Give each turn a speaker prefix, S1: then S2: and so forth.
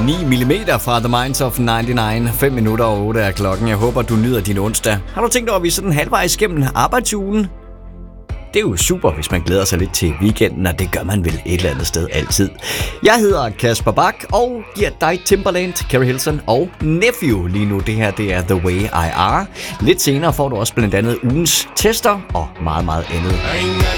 S1: 9 mm fra The Minds of 99. 5 minutter og 8 er klokken. Jeg håber, du nyder din onsdag. Har du tænkt over, at vi er sådan halvvejs gennem arbejdsugen? Det er jo super, hvis man glæder sig lidt til weekenden, og det gør man vel et eller andet sted altid. Jeg hedder Kasper Bak og giver dig Timbaland, Carrie Hilson og Nephew lige nu. Det her, det er The Way I Are. Lidt senere får du også blandt andet ugens tester og meget, meget andet.